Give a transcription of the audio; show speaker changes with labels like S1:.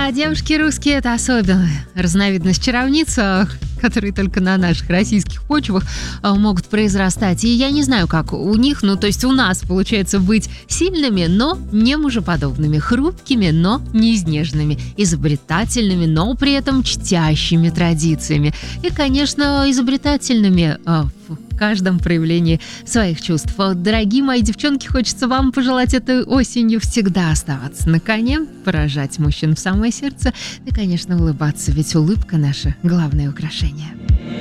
S1: Да, девушки русские — это особенная разновидность чаровниц, которые только на наших российских почвах могут произрастать. И я не знаю, как у них, то есть у нас получается быть сильными, но не мужеподобными, хрупкими, но не изнеженными, изобретательными, но при этом чтящими традициями. И, конечно, изобретательными в каждом проявлении своих чувств. Дорогие мои девчонки, хочется вам пожелать этой осенью всегда оставаться на коне, поражать мужчин в самое сердце и, конечно, улыбаться, ведь улыбка — наше главное украшение.